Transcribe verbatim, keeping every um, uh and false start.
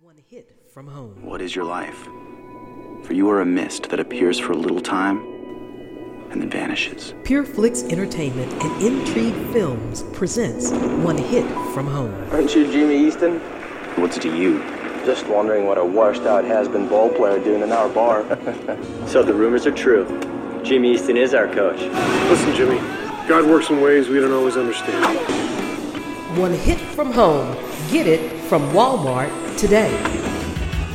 One hit from home. What is your life? For you are a mist that appears for a little time and then vanishes. PureFlix Entertainment and Intrigue Films presents One Hit from Home. Aren't you Jimmy Easton? What's it to you? Just wondering what a washed-out has-been ball player doing in our bar. So the rumors are true. Jimmy Easton is our coach. Listen, Jimmy. God works in ways we don't always understand. One Hit from Home. Get it from Walmart today.